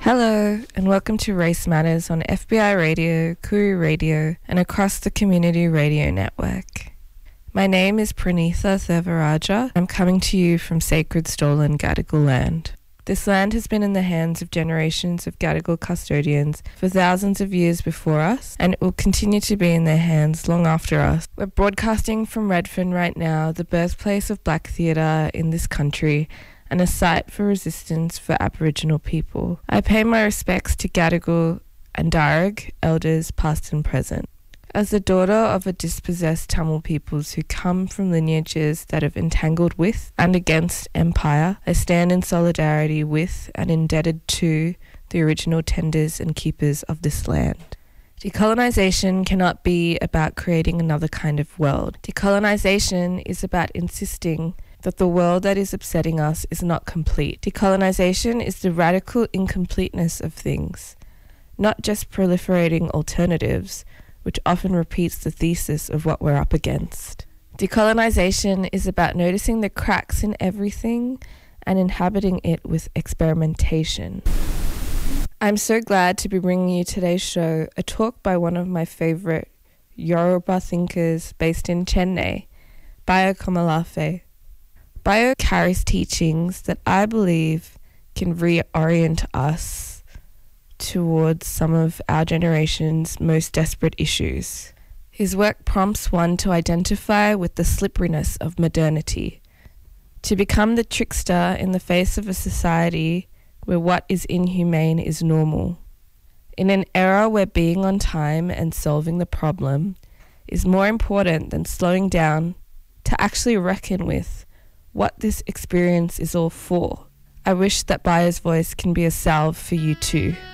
Hello, and welcome to Race Matters on FBI Radio, Kuru Radio, and across the Community Radio Network. My name is Pranitha Thevaraja. I'm coming to you from sacred stolen Gadigal land. This land has been in the hands of generations of Gadigal custodians for thousands of years before us, and it will continue to be in their hands long after us. We're broadcasting from Redfern right now, the birthplace of black theatre in this country, and a site for resistance for Aboriginal people. I pay my respects to Gadigal and Darug elders past and present. As the daughter of a dispossessed Tamil peoples who come from lineages that have entangled with and against empire, I stand in solidarity with and indebted to the original tenders and keepers of this land. Decolonisation cannot be about creating another kind of world. Decolonisation is about insisting that the world that is upsetting us is not complete. Decolonisation is the radical incompleteness of things, not just proliferating alternatives, which often repeats the thesis of what we're up against. Decolonisation is about noticing the cracks in everything and inhabiting it with experimentation. I'm so glad to be bringing you today's show, a talk by one of my favourite Yoruba thinkers based in Chennai, Bayo Komolafe. Bayo carries teachings that I believe can reorient us towards some of our generation's most desperate issues. His work prompts one to identify with the slipperiness of modernity, to become the trickster in the face of a society where what is inhumane is normal. In an era where being on time and solving the problem is more important than slowing down to actually reckon with what this experience is all for. I wish that Bayo's voice can be a salve for you too.